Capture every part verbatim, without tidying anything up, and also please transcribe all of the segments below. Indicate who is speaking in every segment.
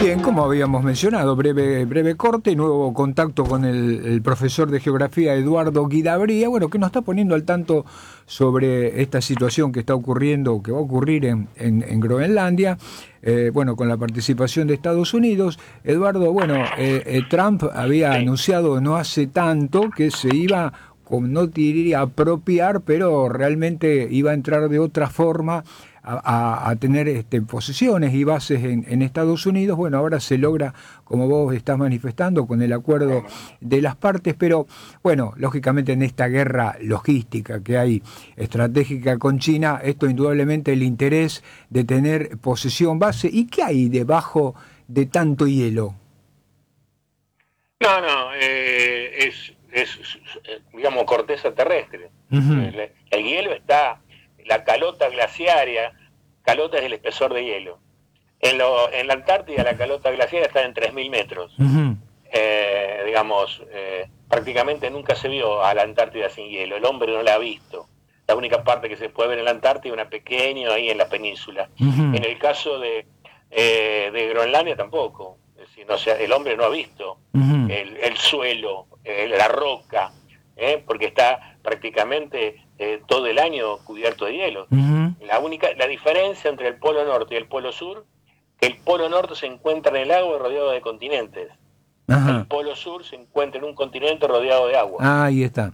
Speaker 1: Bien, como habíamos mencionado, breve breve corte, nuevo contacto con el, el profesor de geografía Eduardo Guidabría, bueno, que nos está poniendo al tanto sobre esta situación que está ocurriendo, que va a ocurrir en, en, en Groenlandia, eh, bueno, con la participación de Estados Unidos. Eduardo, bueno, eh, eh, Trump había
Speaker 2: Sí.
Speaker 1: anunciado no hace tanto que se iba, como no diría apropiar, pero realmente iba a entrar de otra forma A, a, a tener este, posesiones y bases en, en Estados Unidos. Bueno, ahora se logra, como vos estás manifestando, con el acuerdo de las partes, pero bueno, lógicamente en esta guerra logística que hay estratégica con China, esto indudablemente el interés de tener posesión base. ¿Y qué hay debajo de tanto hielo?
Speaker 2: No, no, eh, es, es, digamos, corteza terrestre.
Speaker 1: Uh-huh.
Speaker 2: El, el hielo está, la calota glaciaria, calota es el espesor de hielo. En, lo, en la Antártida la calota glaciaria está en tres mil metros.
Speaker 1: Uh-huh.
Speaker 2: Eh, digamos, eh, prácticamente nunca se vio a la Antártida sin hielo, el hombre no la ha visto. La única parte que se puede ver en la Antártida es una pequeña ahí en la península.
Speaker 1: Uh-huh.
Speaker 2: En el caso de, eh, de Groenlandia tampoco. Es decir, no, o sea, el hombre no ha visto
Speaker 1: uh-huh.
Speaker 2: el, el suelo, eh, la roca, eh, porque está prácticamente eh, todo el año cubierto de hielo.
Speaker 1: Uh-huh.
Speaker 2: La única, la diferencia entre el polo norte y el polo sur, que el polo norte se encuentra en el agua rodeado de continentes.
Speaker 1: Ajá.
Speaker 2: El polo sur se encuentra en un continente rodeado de agua.
Speaker 1: Ah, ahí está.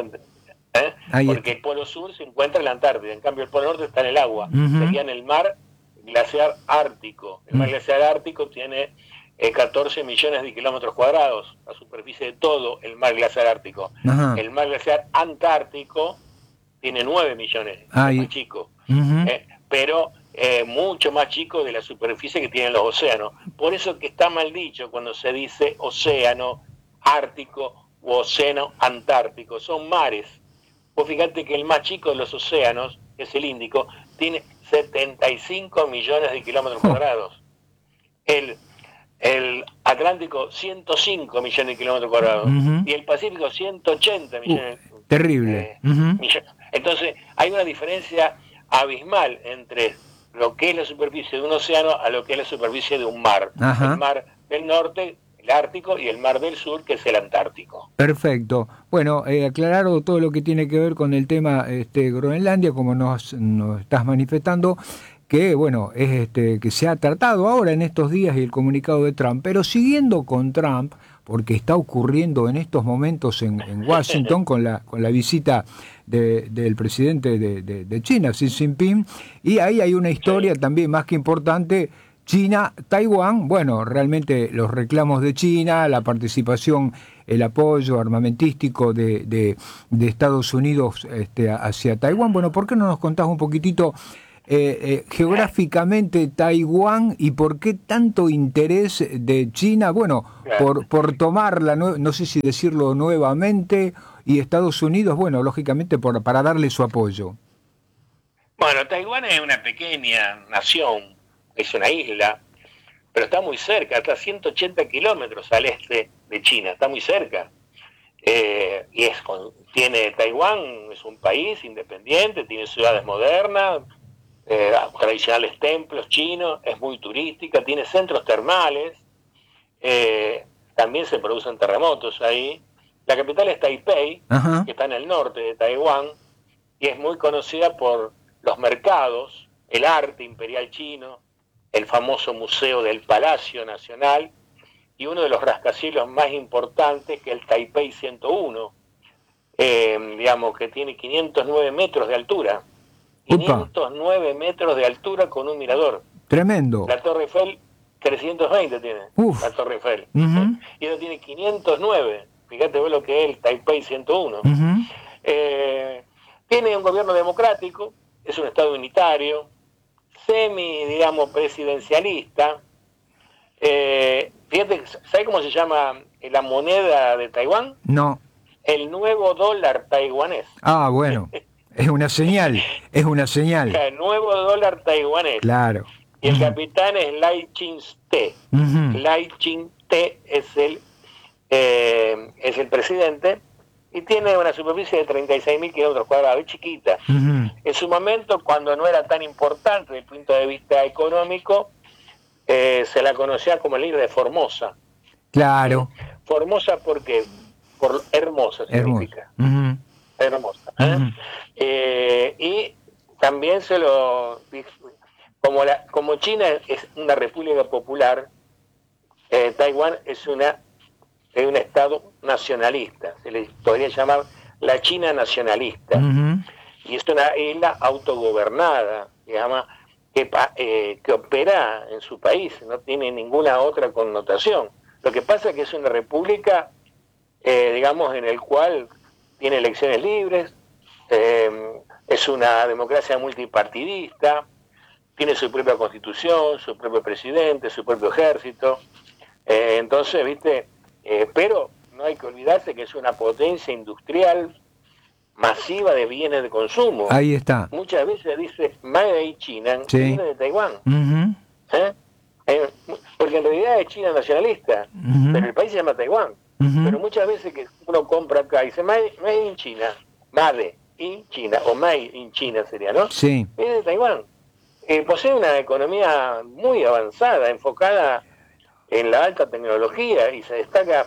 Speaker 2: ¿Eh?
Speaker 1: Ahí
Speaker 2: Porque
Speaker 1: está.
Speaker 2: el polo sur se encuentra en la Antártida, en cambio el polo norte está en el agua.
Speaker 1: Uh-huh.
Speaker 2: Sería en el mar glaciar ártico. El mar
Speaker 1: Uh-huh.
Speaker 2: glaciar ártico tiene eh, catorce millones de kilómetros cuadrados, la superficie de todo el mar glaciar ártico.
Speaker 1: Ajá.
Speaker 2: El mar glaciar antártico tiene nueve millones,
Speaker 1: Ahí.
Speaker 2: es más chico.
Speaker 1: Uh-huh.
Speaker 2: Eh, pero eh, mucho más chico de la superficie que tienen los océanos. Por eso que está mal dicho cuando se dice océano ártico u océano antártico. Son mares. Vos fíjate que el más chico de los océanos, que es el Índico, tiene setenta y cinco millones de kilómetros
Speaker 1: Oh.
Speaker 2: cuadrados. El, el Atlántico, ciento cinco millones de kilómetros cuadrados.
Speaker 1: Uh-huh.
Speaker 2: Y el Pacífico, ciento ochenta millones.
Speaker 1: Uh, terrible.
Speaker 2: Eh,
Speaker 1: Uh-huh.
Speaker 2: millones. Entonces, hay una diferencia abismal entre lo que es la superficie de un océano a lo que es la superficie de un mar.
Speaker 1: Ajá.
Speaker 2: El mar del norte, el Ártico, y el mar del sur, que es el Antártico.
Speaker 1: Perfecto. Bueno, eh, aclarado todo lo que tiene que ver con el tema este, Groenlandia, como nos, nos estás manifestando, que bueno, es este que se ha tratado ahora en estos días y el comunicado de Trump, pero siguiendo con Trump, porque está ocurriendo en estos momentos en, en Washington con la con la visita de, del presidente de, de, de China, Xi Jinping, y ahí hay una historia también más que importante. China, Taiwán, bueno, realmente los reclamos de China, la participación, el apoyo armamentístico de, de, de Estados Unidos este, hacia Taiwán. Bueno, ¿por qué no nos contás un poquitito eh, eh, geográficamente Taiwán y por qué tanto interés de China? Bueno, por, por tomarla, no, no sé si decirlo nuevamente, y Estados Unidos, bueno, lógicamente por, para darle su apoyo.
Speaker 2: Bueno, Taiwán es una pequeña nación. Es una isla, pero está muy cerca, está a ciento ochenta kilómetros al este de China, está muy cerca. Eh, y es con, tiene Taiwán, es un país independiente, tiene ciudades modernas, eh, tradicionales templos chinos, es muy turística, tiene centros termales, eh, también se producen terremotos ahí. La capital es Taipei,
Speaker 1: Ajá.
Speaker 2: que está en el norte de Taiwán, y es muy conocida por los mercados, el arte imperial chino, el famoso Museo del Palacio Nacional y uno de los rascacielos más importantes, que es el Taipei ciento uno, eh, digamos que tiene quinientos nueve metros de altura.
Speaker 1: Upa.
Speaker 2: quinientos nueve metros de altura con un mirador.
Speaker 1: Tremendo.
Speaker 2: La Torre Eiffel, trescientos veinte tiene.
Speaker 1: Uf.
Speaker 2: La Torre Eiffel.
Speaker 1: Uh-huh.
Speaker 2: Y ella tiene quinientos nueve. Fíjate vos lo que es el Taipei ciento uno.
Speaker 1: Uh-huh.
Speaker 2: Eh, tiene un gobierno democrático, es un estado unitario, semi, digamos, presidencialista. Eh, fíjate, ¿sabes cómo se llama la moneda de Taiwán?
Speaker 1: No.
Speaker 2: El nuevo dólar taiwanés.
Speaker 1: Ah, bueno. Es una señal, es una señal.
Speaker 2: El nuevo dólar taiwanés.
Speaker 1: Claro.
Speaker 2: Y el
Speaker 1: Uh-huh.
Speaker 2: capitán es Lai Ching-te.
Speaker 1: Uh-huh.
Speaker 2: Lai Ching-te es el, eh, es el presidente y tiene una superficie de treinta y seis mil kilómetros cuadrados, es chiquita.
Speaker 1: Uh-huh.
Speaker 2: En su momento, cuando no era tan importante desde el punto de vista económico, eh, se la conocía como la isla de Formosa.
Speaker 1: Claro.
Speaker 2: Formosa porque por hermosa significa.
Speaker 1: Hermosa. Uh-huh.
Speaker 2: Hermosa. ¿eh? Uh-huh. Eh, y también se lo... Como, la, como China es una república popular, eh, Taiwán es una es un estado nacionalista, se le podría llamar la China nacionalista. Uh-huh. Y es una isla autogobernada, digamos, que, eh, que opera en su país, no tiene ninguna otra connotación. Lo que pasa es que es una república, eh, digamos, en el cual tiene elecciones libres, eh, es una democracia multipartidista, tiene su propia constitución, su propio presidente, su propio ejército. Eh, entonces, viste, eh, pero no hay que olvidarse que es una potencia industrial masiva de bienes de consumo.
Speaker 1: Ahí está.
Speaker 2: Muchas veces dice Made in China,
Speaker 1: sí.
Speaker 2: viene de Taiwán.
Speaker 1: Uh-huh.
Speaker 2: ¿Eh? Eh, porque en realidad es China nacionalista, uh-huh. pero el país se llama Taiwán. Uh-huh. Pero muchas veces que uno compra acá y dice Made, made in China, Made in China, o Made in China sería, ¿no?
Speaker 1: Sí.
Speaker 2: Es de Taiwán. Eh, posee una economía muy avanzada, enfocada en la alta tecnología y se destaca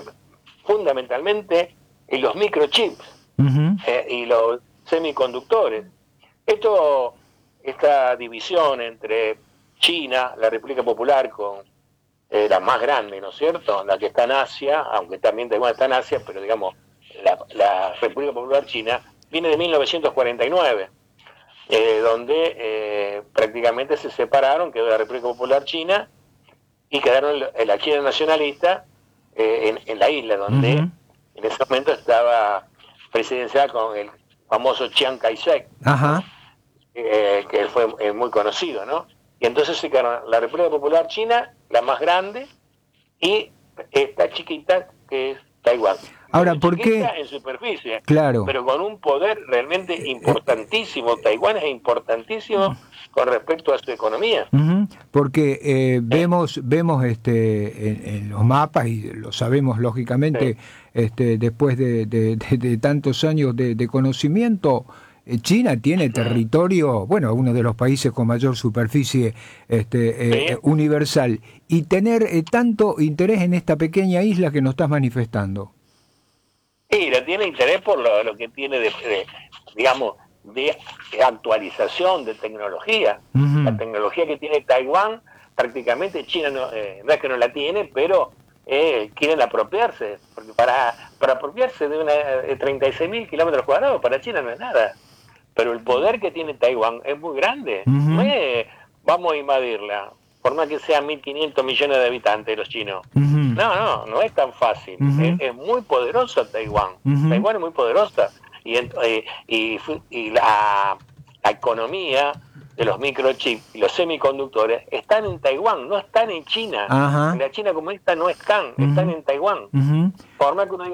Speaker 2: fundamentalmente en los microchips uh-huh. eh, y los semiconductores. Esto, esta división entre China, la República Popular, con eh, la más grande, ¿no es cierto?, la que está en Asia, aunque también Taiwán está en Asia, pero digamos, la, la República Popular China viene de mil novecientos cuarenta y nueve. Eh, donde eh, prácticamente se separaron, quedó la República Popular China y quedaron la China nacionalista eh, en, en la isla, donde uh-huh. en ese momento estaba presidencial con el famoso Chiang Kai-shek, uh-huh. eh, que fue eh, muy conocido, ¿no? Y entonces se quedaron la República Popular China, la más grande, y esta chiquita que es Taiwán.
Speaker 1: Ahora, ¿por qué?
Speaker 2: En superficie,
Speaker 1: claro.
Speaker 2: pero con un poder realmente importantísimo. Taiwán es importantísimo con respecto a su economía.
Speaker 1: Uh-huh. Porque eh, vemos vemos este en, en los mapas, y lo sabemos lógicamente, sí. este después de, de, de, de tantos años de, de conocimiento, China tiene territorio, bueno, uno de los países con mayor superficie este, eh, sí. universal, y tener eh, tanto interés en esta pequeña isla que nos estás manifestando.
Speaker 2: Sí, la tiene interés por lo, lo que tiene de, de digamos, de actualización de tecnología. Uh-huh. La tecnología que tiene Taiwán, prácticamente China no, eh, no es que no la tiene, pero eh, quieren apropiarse, porque para, para apropiarse de una de treinta y seis mil kilómetros cuadrados, para China no es nada. Pero el poder que tiene Taiwán es muy grande. Uh-huh. No es, vamos a invadirla, por más que sean mil quinientos millones de habitantes los chinos. Uh-huh. No, no, no es tan fácil. Uh-huh. Es, es muy poderosa Taiwán. Uh-huh. Taiwán es muy poderosa. Y, y, y, y la, la economía de los microchips y los semiconductores están en Taiwán, no están en China. Uh-huh. En la China comunista no están, uh-huh. están en Taiwán. Uh-huh. Por más que uno diga